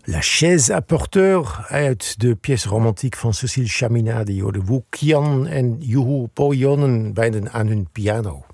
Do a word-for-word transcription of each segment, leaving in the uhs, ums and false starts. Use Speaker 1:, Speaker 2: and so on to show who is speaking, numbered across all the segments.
Speaker 1: La chaise à porteur uit de pièce romantiek van Cécile Chaminade. Die hoorde Wu Qian en Juhu Po-yeon wijden aan hun piano.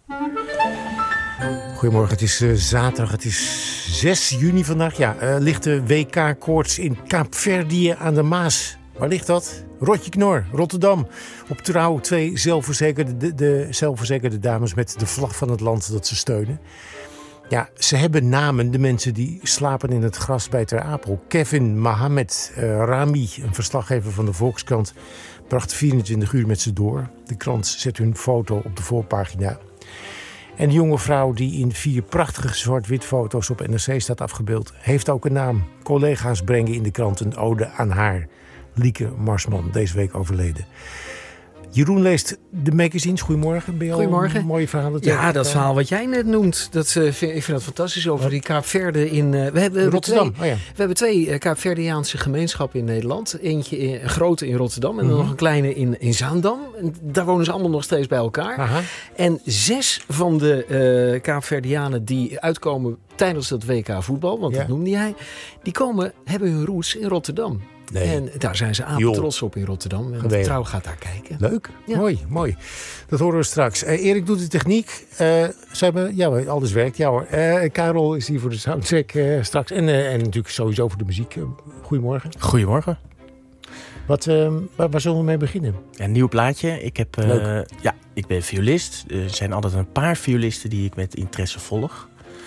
Speaker 1: Goedemorgen, het is uh, zaterdag, het is zes juni vandaag. Ja, uh, ligt de W K-koorts in Kaapverdië aan de Maas. Waar ligt dat? Rotjeknor, Rotterdam. Op trouw twee zelfverzekerde, de, de zelfverzekerde dames met de vlag van het land dat ze steunen. Ja, ze hebben namen, de mensen die slapen in het gras bij Ter Apel. Kevin Mohammed uh, Rami, een verslaggever van de Volkskrant, bracht vierentwintig uur met ze door. De krant zet hun foto op de voorpagina. En de jonge vrouw die in vier prachtige zwart-wit foto's op N R C staat afgebeeld, heeft ook een naam. Collega's brengen in de krant een ode aan haar. Lieke Marsman, deze week overleden. Jeroen leest de magazines. Goedemorgen. Ben je
Speaker 2: Goedemorgen.
Speaker 1: Al een mooie verhaal?
Speaker 2: Ja, dat verhaal wat jij net noemt. Dat, uh, vind, ik vind dat fantastisch over die Kaapverde in... Uh, we hebben,
Speaker 1: Rotterdam.
Speaker 2: Twee,
Speaker 1: oh ja.
Speaker 2: We hebben twee uh, Kaapverdiaanse gemeenschappen in Nederland. Eentje in, een grote in Rotterdam en
Speaker 1: Mm-hmm.
Speaker 2: dan nog een kleine in, in Zaandam. En daar wonen ze allemaal nog steeds bij elkaar.
Speaker 1: Aha.
Speaker 2: En zes van de uh, Kaapverdianen die uitkomen tijdens dat W K voetbal, want
Speaker 1: Ja.
Speaker 2: dat noemde jij, die komen, hebben hun roots in Rotterdam.
Speaker 1: Nee.
Speaker 2: En daar zijn ze apen trots op in Rotterdam. En
Speaker 1: Geweldig.
Speaker 2: Trouw gaat daar kijken.
Speaker 1: Leuk,
Speaker 2: Ja.
Speaker 1: mooi, mooi. Dat horen we straks. Uh, Erik doet de techniek. Uh, ze hebben, ja, alles werkt. Ja hoor. Uh, Karel is hier voor de soundcheck uh, straks. En, uh, en natuurlijk sowieso voor de muziek. Uh, goedemorgen.
Speaker 3: Goedemorgen.
Speaker 1: Wat, uh, waar, waar zullen we mee beginnen?
Speaker 3: Ja, een nieuw plaatje. Ik, heb, uh, ja, ik ben violist. Er zijn altijd een paar violisten die ik met interesse volg.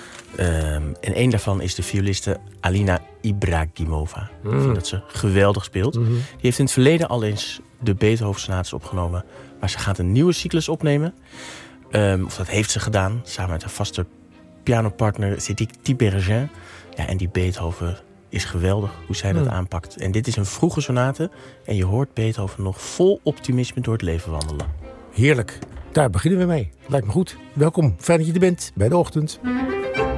Speaker 3: Um, en één daarvan is de violiste Alina Ibragimova. Mm. Ik vind dat ze geweldig speelt.
Speaker 1: Mm-hmm.
Speaker 3: Die heeft in het verleden al eens de Beethoven-sonates opgenomen. Maar ze gaat een nieuwe cyclus opnemen. Um, of dat heeft ze gedaan. Samen met haar vaste pianopartner Cédric Tiberghien. Ja, en die Beethoven is geweldig hoe zij mm. dat aanpakt. En dit is een vroege sonate. En je hoort Beethoven nog vol optimisme door het leven wandelen.
Speaker 1: Heerlijk. Daar beginnen we mee. Lijkt me goed. Welkom. Fijn dat je er bent bij De Ochtend.